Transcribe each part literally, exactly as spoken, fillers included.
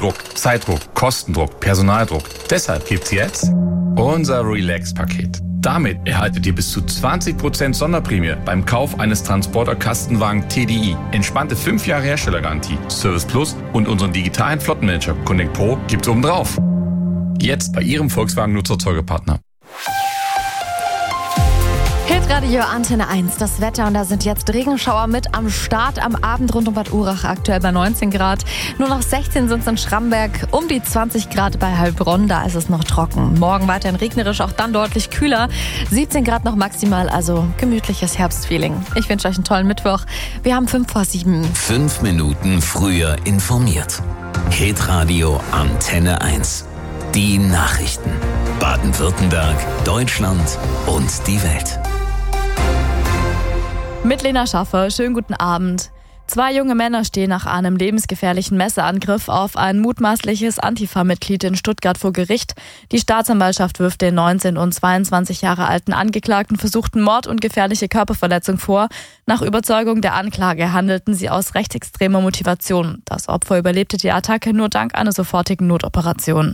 Druck, Zeitdruck, Kostendruck, Personaldruck. Deshalb gibt's jetzt unser Relax-Paket. Damit erhaltet ihr bis zu zwanzig Prozent Sonderprämie beim Kauf eines Transporter-Kastenwagen T D I. Entspannte fünf Jahre Herstellergarantie, Service Plus und unseren digitalen Flottenmanager Connect Pro gibt's obendrauf. Jetzt bei Ihrem Volkswagen-Nutzer-Zeugepartner. Hitradio Antenne eins, das Wetter, und da sind jetzt Regenschauer mit am Start am Abend rund um Bad Urach, aktuell bei neunzehn Grad. Nur noch sechzehn sind es in Schramberg, um die zwanzig Grad bei Heilbronn, da ist es noch trocken. Morgen weiterhin regnerisch, auch dann deutlich kühler, siebzehn Grad noch maximal, also gemütliches Herbstfeeling. Ich wünsche euch einen tollen Mittwoch. Wir haben fünf vor sieben. Fünf Minuten früher informiert. Hitradio Antenne eins. Die Nachrichten. Baden-Württemberg, Deutschland und die Welt. Mit Lena Schaffer, schönen guten Abend. Zwei junge Männer stehen nach einem lebensgefährlichen Messerangriff auf ein mutmaßliches Antifa-Mitglied in Stuttgart vor Gericht. Die Staatsanwaltschaft wirft den neunzehn- und zweiundzwanzig Jahre alten Angeklagten versuchten Mord und gefährliche Körperverletzung vor. Nach Überzeugung der Anklage handelten sie aus rechtsextremer Motivation. Das Opfer überlebte die Attacke nur dank einer sofortigen Notoperation.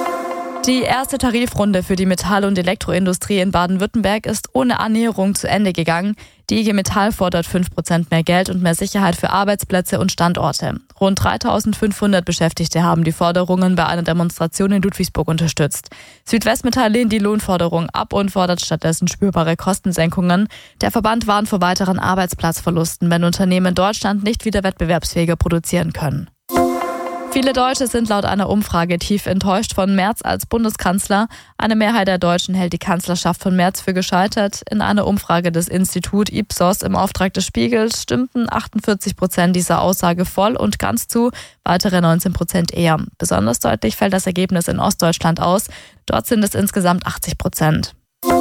Die erste Tarifrunde für die Metall- und Elektroindustrie in Baden-Württemberg ist ohne Annäherung zu Ende gegangen. Die I G Metall fordert fünf Prozent mehr Geld und mehr Sicherheit für Arbeitsplätze und Standorte. Rund dreitausendfünfhundert Beschäftigte haben die Forderungen bei einer Demonstration in Ludwigsburg unterstützt. Südwestmetall lehnt die Lohnforderung ab und fordert stattdessen spürbare Kostensenkungen. Der Verband warnt vor weiteren Arbeitsplatzverlusten, wenn Unternehmen in Deutschland nicht wieder wettbewerbsfähiger produzieren können. Viele Deutsche sind laut einer Umfrage tief enttäuscht von Merz als Bundeskanzler. Eine Mehrheit der Deutschen hält die Kanzlerschaft von Merz für gescheitert. In einer Umfrage des Institut Ipsos im Auftrag des Spiegels stimmten achtundvierzig Prozent dieser Aussage voll und ganz zu, weitere neunzehn Prozent eher. Besonders deutlich fällt das Ergebnis in Ostdeutschland aus. Dort sind es insgesamt achtzig Prozent.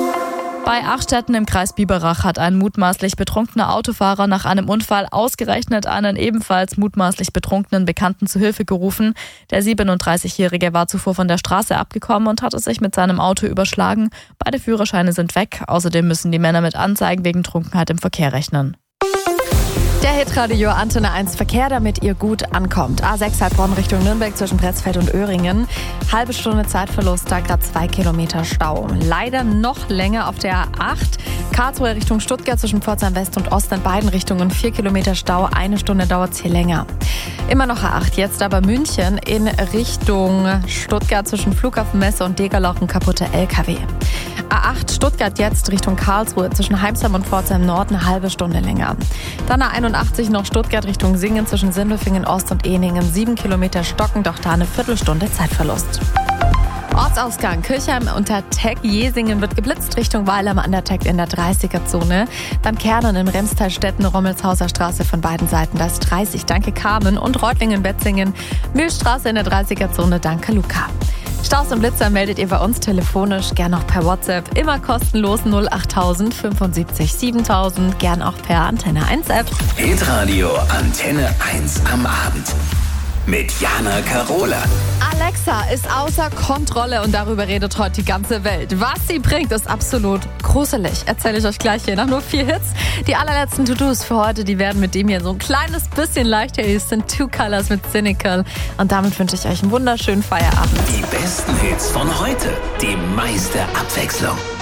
Bei Achstetten im Kreis Biberach hat ein mutmaßlich betrunkener Autofahrer nach einem Unfall ausgerechnet einen ebenfalls mutmaßlich betrunkenen Bekannten zu Hilfe gerufen. Der siebenunddreißigjährige war zuvor von der Straße abgekommen und hatte sich mit seinem Auto überschlagen. Beide Führerscheine sind weg. Außerdem müssen die Männer mit Anzeigen wegen Trunkenheit im Verkehr rechnen. Der Hitradio Antenne eins Verkehr, damit ihr gut ankommt. A sechs Heilbronn Richtung Nürnberg zwischen Pretzfeld und Öhringen. Halbe Stunde Zeitverlust, da gerade zwei Kilometer Stau. Leider noch länger auf der A acht. Karlsruhe Richtung Stuttgart zwischen Pforzheim West und Ost in beiden Richtungen. Vier Kilometer Stau, eine Stunde dauert es hier länger. Immer noch A acht, jetzt aber München in Richtung Stuttgart zwischen Flughafen Messe und Degerloch ein kaputter L K W. A acht Stuttgart jetzt Richtung Karlsruhe zwischen Heimsheim und Pforzheim Nord eine halbe Stunde länger. Dann A einundachtzig noch Stuttgart Richtung Singen zwischen Sindelfingen Ost und Ehningen. Sieben Kilometer stocken, doch da eine Viertelstunde Zeitverlust. Ortsausgang Kirchheim unter Teck-Jesingen wird geblitzt Richtung Weilheim an der Teck in der dreißiger-Zone. Dann Kernen in Remstal-Stetten, Rommelshauser Straße von beiden Seiten, da ist dreißig, danke Carmen. Und Reutlingen-Betzingen, Milchstraße in der dreißiger-Zone, danke Luca. Staus und Blitzer meldet ihr bei uns telefonisch, gern auch per WhatsApp, immer kostenlos null achttausend fünfundsiebzig siebentausend, gern auch per Antenne eins App. Hitradio Antenne eins am Abend mit Jana Karola. Alexa ist außer Kontrolle und darüber redet heute die ganze Welt. Was sie bringt, ist absolut gruselig. Erzähle ich euch gleich hier nach nur vier Hits. Die allerletzten To-Dos für heute, die werden mit dem hier so ein kleines bisschen leichter. Hier sind Two Colors mit Cynical. Und damit wünsche ich euch einen wunderschönen Feierabend. Die besten Hits von heute, die meiste Abwechslung.